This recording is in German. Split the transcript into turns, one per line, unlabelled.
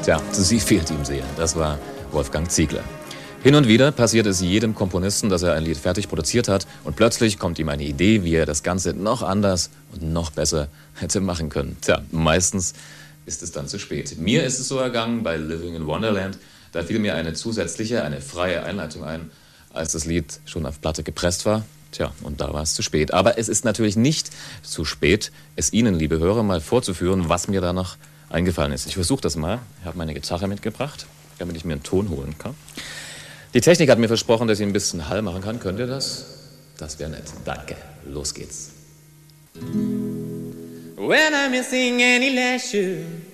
Tja, sie fehlt ihm sehr. Das war Wolfgang Ziegler. Hin und wieder passiert es jedem Komponisten, dass er ein Lied fertig produziert hat und plötzlich kommt ihm eine Idee, wie er das Ganze noch anders und noch besser hätte machen können. Tja, meistens ist es dann zu spät. Mir ist es so ergangen bei Living in Wonderland. Da fiel mir eine zusätzliche, eine freie Einleitung ein, als das Lied schon auf Platte gepresst war. Tja, und da war es zu spät. Aber es ist natürlich nicht zu spät, es Ihnen, liebe Hörer, mal vorzuführen, was mir da noch eingefallen ist. Ich versuche das mal. Ich habe meine Gitarre mitgebracht, damit ich mir einen Ton holen kann. Die Technik hat mir versprochen, dass ich ein bisschen Hall machen kann. Könnt ihr das? Das wäre nett. Danke. Los geht's.
When I'm missing any leisure